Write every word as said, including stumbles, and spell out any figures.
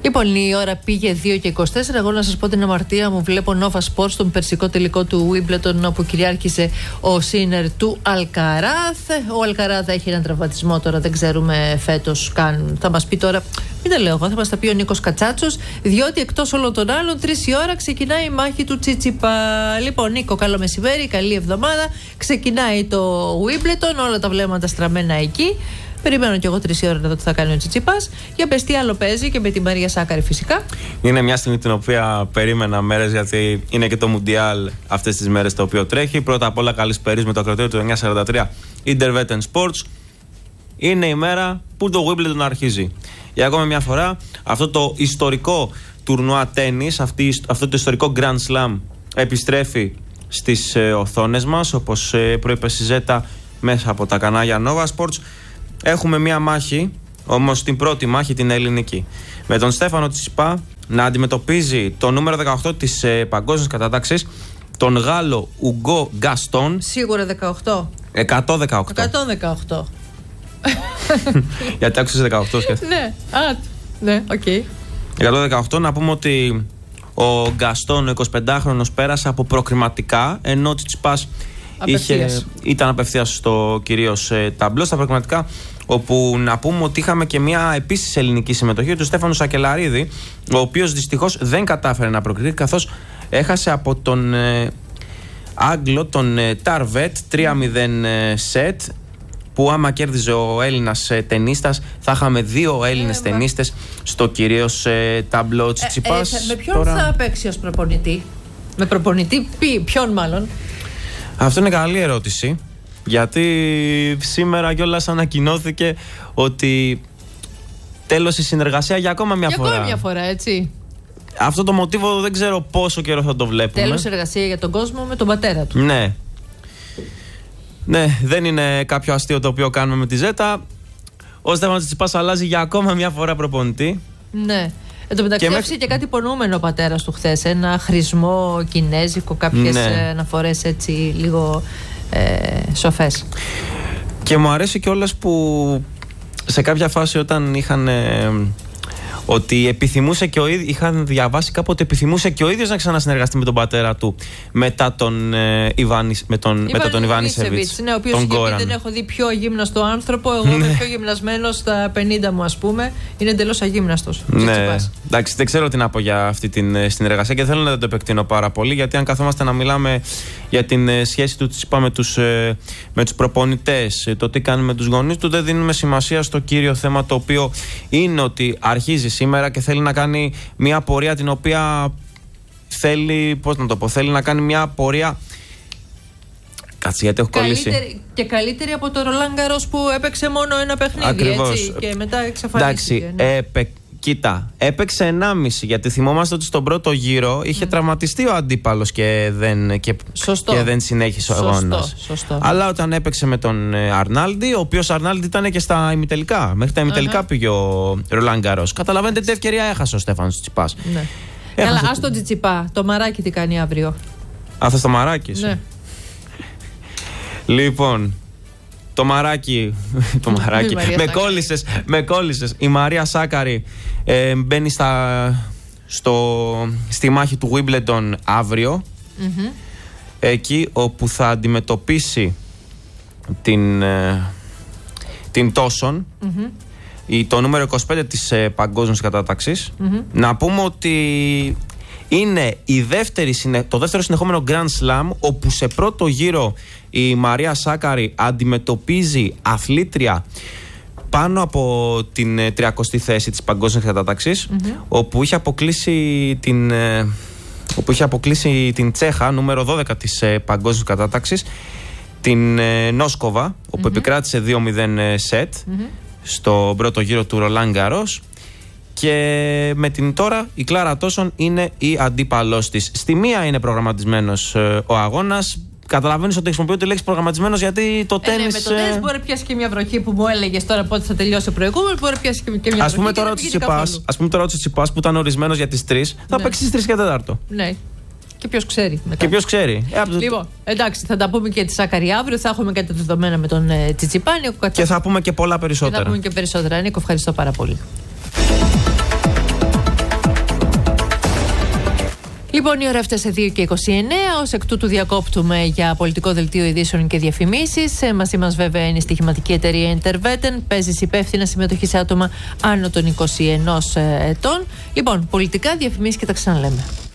Λοιπόν, η ώρα πήγε δύο και είκοσι τέσσερα. Εγώ να σας πω την αμαρτία μου. Βλέπω Nova Sports στον περσικό τελικό του Wimbledon, όπου κυριάρχησε ο Σίνερ του Αλκαράθ. Ο Αλκαράθ έχει έναν τραυματισμό τώρα, δεν ξέρουμε φέτος καν. Θα μας πει τώρα, μην τα λέω εγώ, θα μας τα πει ο Νίκος Κατσάτσος, διότι εκτός όλων των άλλων, τρεις η ώρα ξεκινάει η μάχη του Τσιτσιπά. Λοιπόν, Νίκο, καλό μεσημέρι, καλή εβδομάδα. Ξεκινάει το Wimbledon, όλα τα βλέμματα στραμμένα εκεί. Περιμένω κι εγώ τρεις ώρα να δω τι θα κάνει ο Τσιτσιπάς. Για πες τι άλλο παίζει και με τη Μαρία Σάκαρη φυσικά. Είναι μια στιγμή την οποία περίμενα μέρες, γιατί είναι και το Μουντιάλ αυτές τις μέρες το οποίο τρέχει. Πρώτα απ' όλα, καλησπέριζουμε το ακροατήριο του εννιακόσια σαράντα τρία Interwetten Sports. Είναι η μέρα που το Wimbledon αρχίζει. Για ακόμα μια φορά, αυτό το ιστορικό τουρνουά τένις, αυτό το ιστορικό Grand Slam επιστρέφει στις ε, οθόνες μας, όπως ε, προείπε η Ζέτα μέσα από τα κανάλια Nova Sports. Έχουμε μία μάχη, όμως την πρώτη μάχη, την ελληνική. Με τον Στέφανο Τσιτσιπά να αντιμετωπίζει το νούμερο δεκαοκτώ της ε, παγκόσμιας κατάταξης, τον Γάλλο Ουγκό Γκαστόν. Σίγουρα δεκαοκτώ. εκατόν δεκαοκτώ. εκατόν δεκαοκτώ. Γιατί άκουσες δεκαοκτώ σκέφτεσαι. Ναι, α, ναι, οκ. Okay. εκατόν δεκαοκτώ, να πούμε ότι ο Γκαστόν, ο εικοσιπεντάχρονος, πέρασε από προκριματικά, ενώ ο Τσιτσιπάς Είχε, ήταν απευθείας στο κυρίως ε, ταμπλό στα προκριματικά, όπου να πούμε ότι είχαμε και μια επίσης ελληνική συμμετοχή του Στέφανου Σακελαρίδη, ο οποίος δυστυχώς δεν κατάφερε να προκριθεί, καθώς έχασε από τον ε, Άγγλο, τον ε, Ταρβέτ, τρία μηδέν ε, σετ, που άμα κέρδιζε ο Έλληνας ε, τενίστας θα είχαμε δύο Έλληνες ε, τενίστες στο κυρίως ε, ταμπλό. Τσιτσιπάς. Ε, ε, με ποιον τώρα... θα παίξει ως προπονητή? Με προπονητή πι, ποιον μάλλον? Αυτό είναι καλή ερώτηση, γιατί σήμερα κιόλας ανακοινώθηκε ότι τέλος η συνεργασία για ακόμα μια για φορά. Για ακόμα μια φορά, έτσι. Αυτό το μοτίβο δεν ξέρω πόσο καιρό θα το βλέπουμε. Τέλος εργασία για τον κόσμο με τον πατέρα του. Ναι. Ναι, δεν είναι κάποιο αστείο το οποίο κάνουμε με τη Ζέτα. Ο Στέφανος Τσιτσιπάς αλλάζει για ακόμα μια φορά προπονητή. Ναι. Εν τω μεταξύ και έφυγε με... και κάτι υπονοούμενο ο πατέρας του χθες. Ένα χρησμό κινέζικο, κάποιες ναι. αναφορές έτσι λίγο ε, σοφές. Και μου αρέσει κιόλας που σε κάποια φάση, όταν είχαν ε, ότι επιθυμούσε και ο ίδιος, είχαν διαβάσει κάποτε, επιθυμούσε και ο ίδιος να ξανασυνεργαστεί με τον πατέρα του μετά τον ε, Ιβάνης, με τον, μετά τον Ιβάνισεβιτς. Ναι, ο οποίος είχε πει, δεν έχω δει πιο αγύμναστο άνθρωπο. Εγώ είμαι πιο γυμνασμένος στα πενήντα μου, ας πούμε. Είναι εντελώς αγύμναστος. Ναι, εντάξει, δεν ξέρω τι να πω για αυτή την συνεργασία και θέλω να το επεκτείνω πάρα πολύ, γιατί αν καθόμαστε να μιλάμε για την σχέση του Τσιτσιπά με τους, με τους προπονητές, το τι κάνει με τους γονείς του, δεν δίνουμε σημασία στο κύριο θέμα, το οποίο είναι ότι αρχίζει σήμερα και θέλει να κάνει μια πορεία την οποία θέλει, πώς να το πω, θέλει να κάνει μια πορεία. Κάτσε, γιατί έχω κολλήσει. Και καλύτερη από το Ρολάν Γκαρός που έπαιξε μόνο ένα παιχνίδι. Ακριβώς. Έτσι, και μετά εξαφανίστηκε. Εντάξει, ναι. έπαι, κοίτα, έπαιξε ενάμιση, γιατί θυμόμαστε ότι στον πρώτο γύρο είχε mm. τραυματιστεί ο αντίπαλος και δεν, και, και δεν συνέχισε ο αγώνας. Σωστό. Αλλά όταν έπαιξε με τον Αρνάλντι, ο οποίος Αρνάλντι ήταν και στα ημιτελικά, μέχρι τα ημιτελικά uh-huh. πήγε ο Ρολάν Γκαρός. Καταλαβαίνετε τι ευκαιρία έχασε ο Στέφανος Τσιτσιπάς. Ναι. Καλά, ας τον Τσιτσιπά, το μαράκι τι κάνει αύριο. Αυτό το μαράκι σου. Ναι. Λοιπόν, το μαράκι, το μαράκι. με, κόλλησες, με κόλλησες. Η Μαρία Σάκαρη ε, μπαίνει στα, στο, στη μάχη του Wimbledon αύριο. Mm-hmm. Εκεί όπου θα αντιμετωπίσει την, ε, την Τόσον, mm-hmm. η, το νούμερο είκοσι πέντε της ε, παγκόσμιας κατάταξης. Mm-hmm. Να πούμε ότι είναι η δεύτερη, το δεύτερο συνεχόμενο Grand Slam όπου σε πρώτο γύρο η Μαρία Σάκαρη αντιμετωπίζει αθλήτρια πάνω από την τριακοστή θέση της παγκόσμιας κατάταξης, mm-hmm. όπου είχε αποκλείσει την, όπου είχε αποκλείσει την Τσέχα, νούμερο δώδεκα της παγκόσμιας κατάταξης, την Νόσκοβα, όπου mm-hmm. επικράτησε δύο μηδέν σετ mm-hmm. στο πρώτο γύρο του Ρολάν Γκαρός. Και με την τώρα η Κλάρα Τόσον είναι η αντίπαλός της. Στη μία είναι προγραμματισμένος ε, ο αγώνας. Καταλαβαίνεις ότι χρησιμοποιώ τη λέξη προγραμματισμένος, γιατί το τένις. Ε, ναι, με το τένις μπορεί να πιάσει και μια βροχή που μου έλεγες τώρα πότε θα τελειώσει ο προηγούμενος. Μπορεί να πιάσει και μια βροχή. Ας πούμε τώρα ο Τσιτσιπάς, ας πούμε τώρα ο Τσιτσιπάς που ήταν ορισμένος για τις τρεις, θα ναι. παίξει στις τρεις και τέταρτο. Ναι. Και ποιος ξέρει μετά. Και ποιος ξέρει. Ε, λοιπόν, εντάξει, θα τα πούμε και τη Σάκαρη αύριο. Θα έχουμε κάτι δεδομένα με τον ε, Τσιτσιπά. Και θα πούμε και πολλά περισσότερα. Και θα πούμε και περισσότερα. Νίκο, ευχαριστώ πάρα πολύ. Λοιπόν, η ώρα έφτασε δύο και είκοσι εννέα. Ως εκ τούτου διακόπτουμε για πολιτικό δελτίο ειδήσεων και διαφημίσεις. Ε, μαζί μας βέβαια είναι η στοιχηματική εταιρεία Interveten. Παίζεις υπεύθυνα συμμετοχή σε άτομα άνω των είκοσι ενός ετών. Λοιπόν, πολιτικά, διαφημίσεις και τα ξαναλέμε.